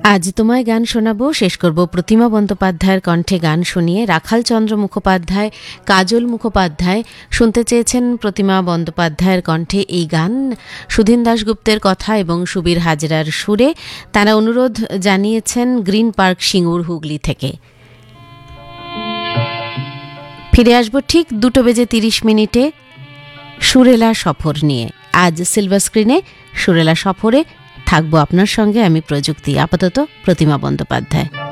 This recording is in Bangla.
আজ তোমায় গান শোনাবো, শেষ করব প্রতিমা বন্দ্যোপাধ্যায়ের কণ্ঠে গান শুনিয়ে। রাখাল চন্দ্র মুখোপাধ্যায়, কাজল মুখোপাধ্যায় শুনতে চেয়েছেন প্রতিমা বন্দ্যোপাধ্যায়ের কণ্ঠে এই গান। সুধীন দাশগুপ্তের কথা এবং সুবীর হাজরার সুরে তারা অনুরোধ জানিয়েছেন গ্রিন পার্ক, সিঙ্গুর, হুগলি থেকে। ফিরে আসবো ঠিক 2:30 সুরেলা সফর নিয়ে। আজ সিলভার স্ক্রিনে সুরেলা সফরে থাকবো আপনার সঙ্গে আমি প্রযুক্তি। আপাতত প্রতিমা বন্দ্যোপাধ্যায়।